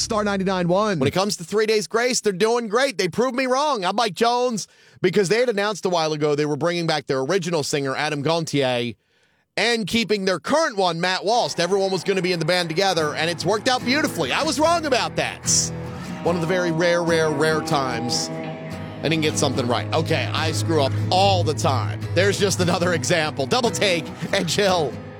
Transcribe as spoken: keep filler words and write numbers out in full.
Star ninety-nine point one. When it comes to Three Days Grace, they're doing great. They proved me wrong. I'm Mike Jones, because they had announced a while ago they were bringing back their original singer, Adam Gontier, and keeping their current one, Matt Walsh. Everyone was going to be in the band together, and it's worked out beautifully. I was wrong about that. One of the very rare, rare, rare times I didn't get something right. Okay, I screw up all the time. There's just another example. Double take and chill.